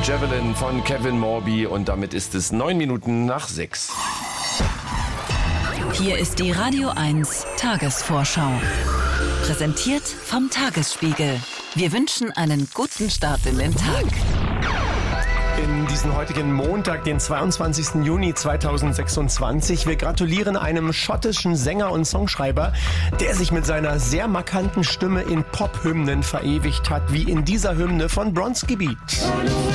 Javelin von Kevin Morby und damit ist es 9 Minuten nach 6. Hier ist die Radio 1 Tagesvorschau. Präsentiert vom Tagesspiegel. Wir wünschen einen guten Start in den Tag. In diesen heutigen Montag, den 22. Juni 2026. Wir gratulieren einem schottischen Sänger und Songschreiber, der sich mit seiner sehr markanten Stimme in Pop-Hymnen verewigt hat, wie in dieser Hymne von Bronski Beat.